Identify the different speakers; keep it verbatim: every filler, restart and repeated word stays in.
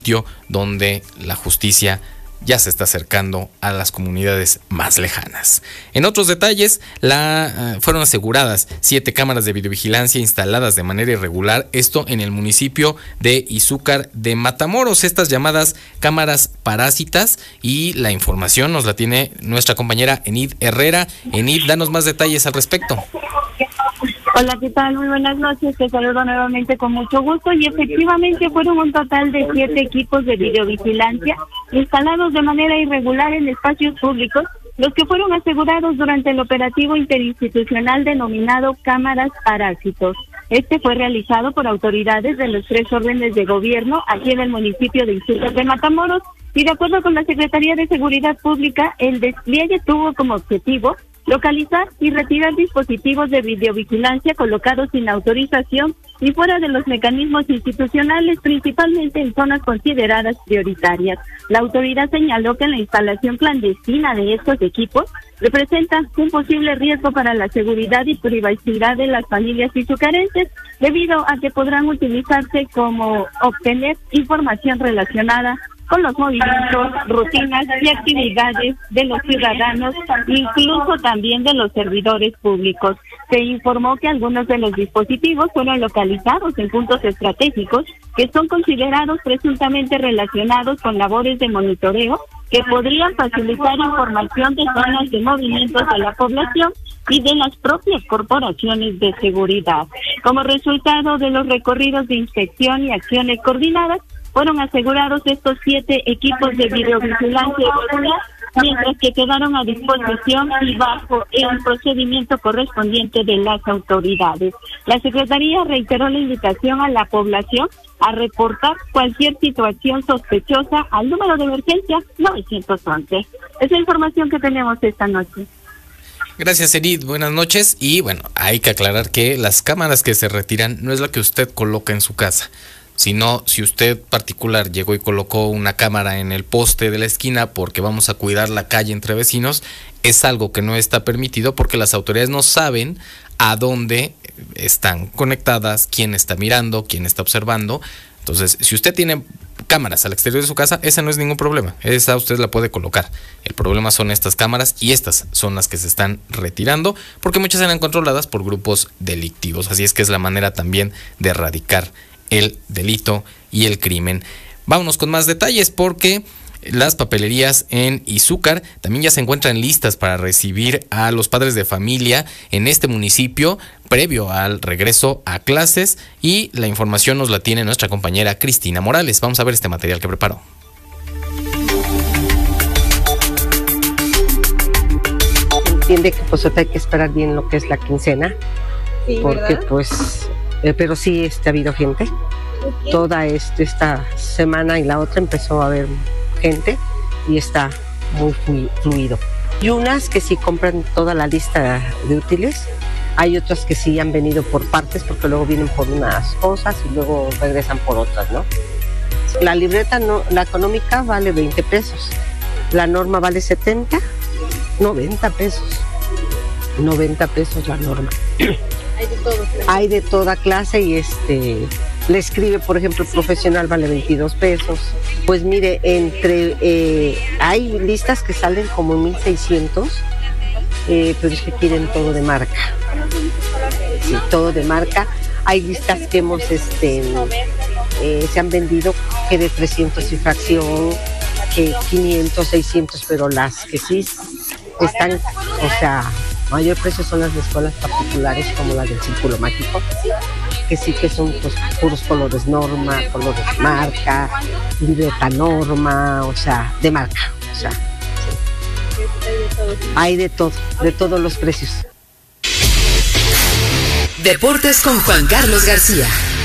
Speaker 1: donde la justicia ya se está acercando a las comunidades más lejanas. En otros detalles, la, uh, fueron aseguradas siete cámaras de videovigilancia instaladas de manera irregular, esto en el municipio de Izúcar de Matamoros, estas llamadas cámaras parásitas, y la información nos la tiene nuestra compañera Enid Herrera. Enid, danos más detalles al respecto.
Speaker 2: Hola, ¿qué tal? Muy buenas noches, te saludo nuevamente con mucho gusto, y efectivamente fueron un total de siete equipos de videovigilancia instalados de manera irregular en espacios públicos, los que fueron asegurados durante el operativo interinstitucional denominado Cámaras Parásitos. Este fue realizado por autoridades de los tres órdenes de gobierno aquí en el municipio de Izúcar de Matamoros, y de acuerdo con la Secretaría de Seguridad Pública, el despliegue tuvo como objetivo localizar y retirar dispositivos de videovigilancia colocados sin autorización y fuera de los mecanismos institucionales, principalmente en zonas consideradas prioritarias. La autoridad señaló que la instalación clandestina de estos equipos representa un posible riesgo para la seguridad y privacidad de las familias izucarenses, debido a que podrán utilizarse como obtener información relacionada con los movimientos, rutinas y actividades de los ciudadanos, incluso también de los servidores públicos. Se informó que algunos de los dispositivos fueron localizados en puntos estratégicos que son considerados presuntamente relacionados con labores de monitoreo que podrían facilitar información de zonas de movimientos de la población y de las propias corporaciones de seguridad. Como resultado de los recorridos de inspección y acciones coordinadas, fueron asegurados estos siete equipos de videovigilancia irregular, mientras que quedaron a disposición y bajo el procedimiento correspondiente de las autoridades. La Secretaría reiteró la invitación a la población a reportar cualquier situación sospechosa al número de emergencia nueve once. Es la información que tenemos esta noche.
Speaker 1: Gracias, Enid. Buenas noches. Y bueno, hay que aclarar que las cámaras que se retiran no es la que usted coloca en su casa, sino si usted particular llegó y colocó una cámara en el poste de la esquina porque vamos a cuidar la calle entre vecinos, es algo que no está permitido porque las autoridades no saben a dónde están conectadas, quién está mirando, quién está observando. Entonces, si usted tiene cámaras al exterior de su casa, esa no es ningún problema, esa usted la puede colocar. El problema son estas cámaras, y estas son las que se están retirando porque muchas eran controladas por grupos delictivos, así es que es la manera también de erradicar el delito y el crimen. Vámonos con más detalles porque las papelerías en Izúcar también ya se encuentran listas para recibir a los padres de familia en este municipio previo al regreso a clases, y la información nos la tiene nuestra compañera Cristina Morales. Vamos a ver este material que preparó.
Speaker 3: Entiende que pues hay que esperar bien lo que es la quincena, sí, porque ¿verdad? pues Eh, pero sí este, ha habido gente. Okay. Toda este, esta semana y la otra empezó a haber gente y está muy fluido. Y unas que sí compran toda la lista de útiles, hay otras que sí han venido por partes porque luego vienen por unas cosas y luego regresan por otras, ¿no? La libreta, no, la económica vale veinte pesos, la norma vale setenta, noventa pesos, noventa pesos la norma. Hay de todo, hay de toda clase, y este le escribe, por ejemplo, el profesional vale veintidós pesos. Pues mire, entre eh, hay listas que salen como mil seiscientos, eh, pero es que quieren todo de marca. Sí, todo de marca. Hay listas que hemos este eh, se han vendido que de trescientos y fracción, que quinientos, seiscientos, pero las que sí están, o sea, mayor precio son las de escuelas particulares, como las del Círculo Mágico, que sí que son pues puros colores norma, colores marca, libreta norma, o sea, de marca, o sea, sí. Hay de todo, de todos los precios.
Speaker 4: Deportes con Juan Carlos García.